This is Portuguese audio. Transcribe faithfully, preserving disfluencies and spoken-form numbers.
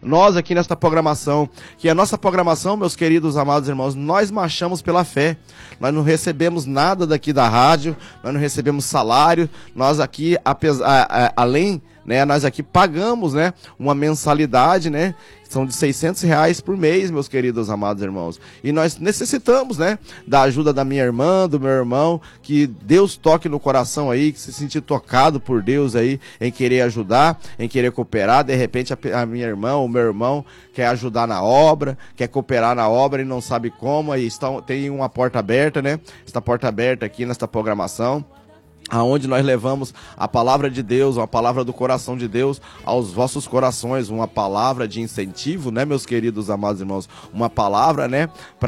nós aqui nesta programação, que a nossa programação, meus queridos amados irmãos, nós marchamos pela fé. Nós não recebemos nada daqui da rádio, nós não recebemos salário, nós aqui, apesar, a, a, além, né, nós aqui pagamos, né, uma mensalidade, né, são de seiscentos reais por mês, meus queridos amados irmãos. E nós necessitamos, né, da ajuda da minha irmã, do meu irmão, que Deus toque no coração aí, que se sentir tocado por Deus aí, em querer ajudar, em querer cooperar. De repente a, a minha irmã, o meu irmão, quer ajudar na obra, quer cooperar na obra e não sabe como, aí está, tem uma porta aberta, né, esta porta aberta aqui nesta programação, aonde nós levamos a palavra de Deus, uma palavra do coração de Deus aos vossos corações, uma palavra de incentivo, né, meus queridos amados irmãos, uma palavra, né, pra